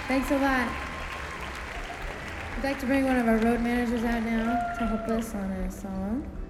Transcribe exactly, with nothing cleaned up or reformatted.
Thanks a lot. I'd like to bring one of our road managers out now to help us on a song.